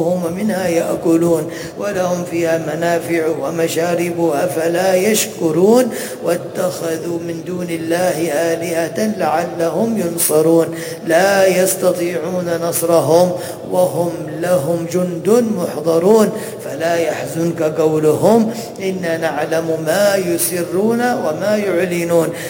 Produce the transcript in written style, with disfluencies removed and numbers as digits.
ومنها يأكلون ولهم فيها منافع ومشارب أفلا يشكرون واتخذوا من دون الله آلهة لعلهم ينصرون لا يستطيعون نصرهم وهم لهم جند محضرون فلا يحزنك قولهم إنا نعلم ما يسرون وما يعلنون